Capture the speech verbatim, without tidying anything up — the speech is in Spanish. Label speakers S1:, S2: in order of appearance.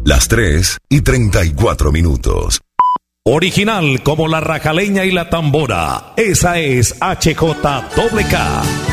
S1: Las tres y treinta y cuatro minutos.
S2: Original como la rajaleña y la tambora. Esa es H J K K.